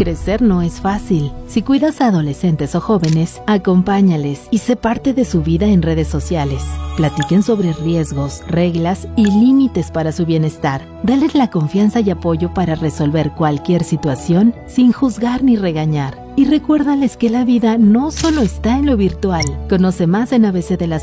Crecer no es fácil. Si cuidas a adolescentes o jóvenes, acompáñales y sé parte de su vida en redes sociales. Platiquen sobre riesgos, reglas y límites para su bienestar. Dales la confianza y apoyo para resolver cualquier situación sin juzgar ni regañar. Y recuérdales que la vida no solo está en lo virtual. Conoce más en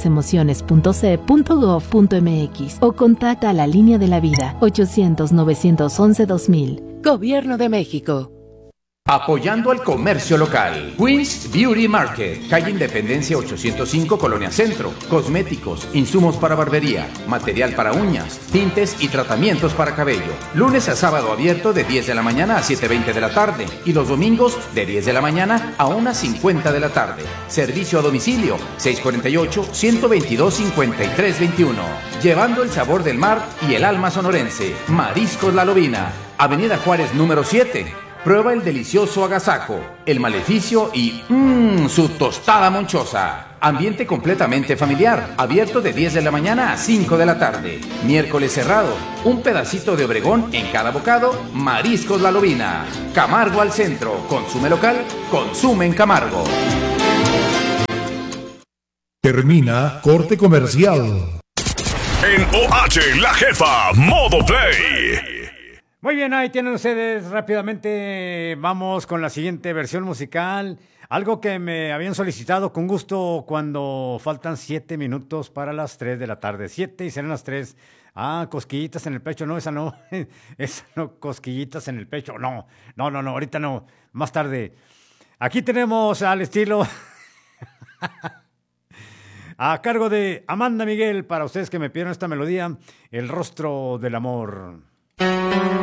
abcdelasemociones.ce.gov.mx o contacta a la Línea de la Vida 800-911-2000. Gobierno de México. Apoyando al comercio local. Queens Beauty Market, calle Independencia 805, Colonia Centro. Cosméticos, insumos para barbería, material para uñas, tintes y tratamientos para cabello. Lunes a sábado abierto de 10 de la mañana a 7:20 de la tarde y los domingos de 10 de la mañana a 1:50 de la tarde. Servicio a domicilio 648-122-5321. Llevando el sabor del mar y el alma sonorense. Mariscos La Lobina, Avenida Juárez número 7. Prueba el delicioso agasajo, el maleficio y su tostada monchosa. Ambiente completamente familiar, abierto de 10 de la mañana a 5 de la tarde. Miércoles cerrado, un pedacito de Obregón en cada bocado. Mariscos La Lobina. Camargo al centro, consume local, consume en Camargo. Termina corte comercial. En OH, La Jefa, Modo Play. Muy bien, ahí tienen ustedes rápidamente. Vamos con la siguiente versión musical. Algo que me habían solicitado con gusto cuando faltan 7 minutos para las 3 de la tarde. 7 y serán las 3. Cosquillitas en el pecho. No, esa no. Esa no, cosquillitas en el pecho. No, ahorita no. Más tarde. Aquí tenemos al estilo... a cargo de Amanda Miguel, para ustedes que me pidieron esta melodía, El Rostro del Amor.